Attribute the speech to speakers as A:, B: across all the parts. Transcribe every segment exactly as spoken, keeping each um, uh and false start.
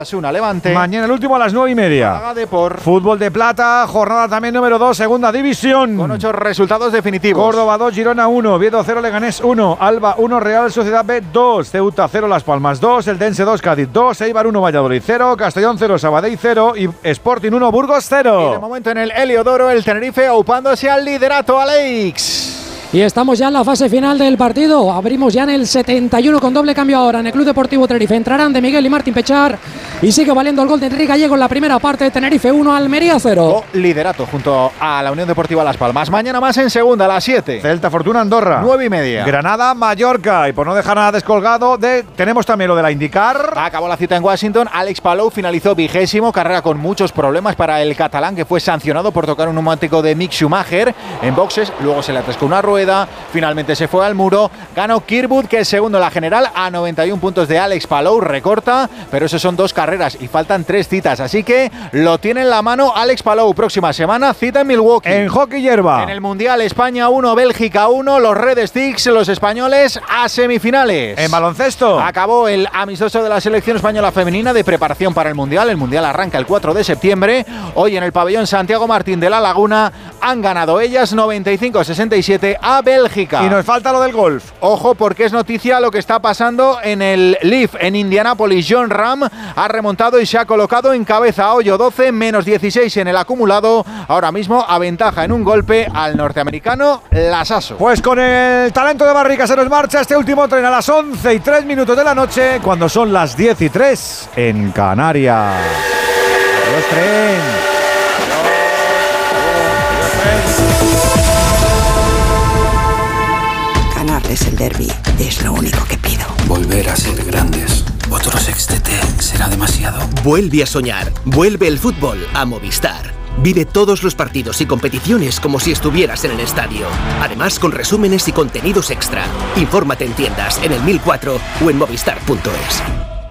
A: Una Levante.
B: Mañana el último a las nueve y media.
A: Depor.
B: Fútbol de plata, jornada también número dos, segunda división.
A: Con ocho resultados definitivos.
B: Córdoba dos, Girona uno, Oviedo cero, Leganés uno, Alba uno, Real Sociedad B dos, Ceuta cero, Las Palmas dos, Eldense dos, Cádiz dos, Eibar uno, Valladolid cero, Castellón cero, Sabadell cero y Sporting uno, Burgos cero.
A: Y de momento en el Heliodoro, el Tenerife aupándose al liderato, Alex.
C: Y estamos ya en la fase final del partido. Abrimos ya en el setenta y uno con doble cambio ahora en el Club Deportivo Tenerife. Entrarán de Miguel y Martín Pechar. Y sigue valiendo el gol de Enrique Gallego en la primera parte. Tenerife uno, Almería cero.
A: O liderato junto a la Unión Deportiva Las Palmas. Mañana más en segunda, a las siete.
B: Celta Fortuna Andorra.
A: nueve y media.
B: Granada Mallorca. Y por no dejar nada descolgado, de, tenemos también lo de la IndyCar.
A: Acabó la cita en Washington. Alex Palou finalizó vigésimo. Carrera con muchos problemas para el catalán, que fue sancionado por tocar un neumático de Mick Schumacher en boxes. Luego se le atascó una rueda. Finalmente se fue al muro. Ganó Kirkwood, que es segundo en la general, a noventa y un puntos de Alex Palou. Recorta, pero eso son dos carreras y faltan tres citas. Así que lo tiene en la mano Alex Palou. Próxima semana, cita en Milwaukee.
B: En hockey hierba.
A: En el Mundial, España uno, Bélgica uno. Los Red Sticks, los españoles, a semifinales.
B: En baloncesto.
A: Acabó el amistoso de la selección española femenina de preparación para el Mundial. El Mundial arranca el cuatro de septiembre. Hoy en el pabellón Santiago Martín de La Laguna han ganado ellas noventa y cinco a sesenta y siete a Bélgica.
B: Y nos falta lo del golf.
A: Ojo, porque es noticia lo que está pasando en el Leaf en Indianápolis. Jon Rahm ha remontado y se ha colocado en cabeza. Hoyo doce, menos dieciséis en el acumulado. Ahora mismo aventaja en un golpe al norteamericano Lasasso.
B: Pues con el talento de Barrica se nos marcha este último tren a las once y tres minutos de la noche, cuando son las diez y tres en Canarias. Adiós, tren.
D: Ganarles el derbi es lo único que pido.
E: Volver a ser grandes. Otro sextete será demasiado.
F: Vuelve a soñar. Vuelve el fútbol a Movistar. Vive todos los partidos y competiciones como si estuvieras en el estadio. Además, con resúmenes y contenidos extra. Infórmate en tiendas, en el mil cuatro o en movistar punto es.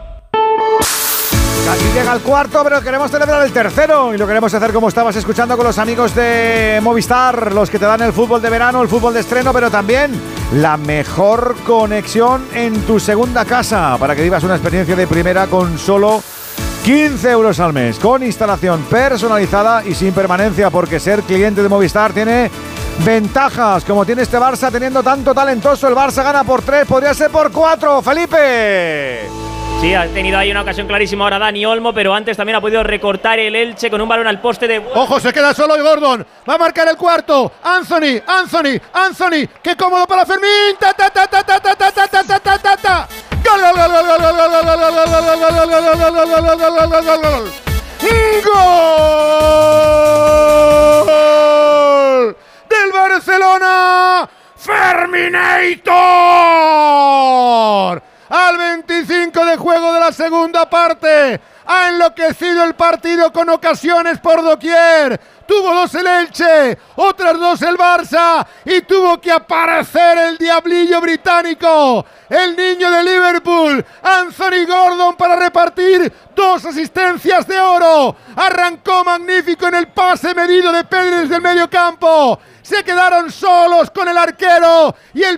B: Aquí llega el cuarto, pero queremos celebrar el tercero y lo queremos hacer como estabas escuchando con los amigos de Movistar, los que te dan el fútbol de verano, el fútbol de estreno, pero también la mejor conexión en tu segunda casa para que vivas una experiencia de primera con solo quince euros al mes, con instalación personalizada y sin permanencia, porque ser cliente de Movistar tiene ventajas, como tiene este Barça teniendo tanto talentoso. El Barça gana por tres, podría ser por cuatro. ¡Felipe!
G: Sí, ha tenido ahí una ocasión clarísima ahora Dani Olmo, pero antes también ha podido recortar el Elche con un balón al poste de...
H: ¡Ojo, se queda solo y Gordon! ¡Va a marcar el cuarto! ¡Anthony! ¡Anthony! ¡Anthony! ¡Qué cómodo para Fermín! ¡Ta, ta, ta, ta, ta, ta, ta, ta, ta, ta, ta, ta! ¡Gol, gol, gol, gol, gol, gol, gol, gol, gol, gol, gol! ¡Gol del Barcelona! ¡Ferminator! Al veinticinco de juego de la segunda parte, ha enloquecido el partido con ocasiones por doquier. Tuvo dos el Elche, otras dos el Barça y tuvo que aparecer el diablillo británico, el niño de Liverpool, Anthony Gordon, para repartir dos asistencias de oro. Arrancó magnífico en el pase medido de Pedri desde el medio campo. Se quedaron solos con el arquero y el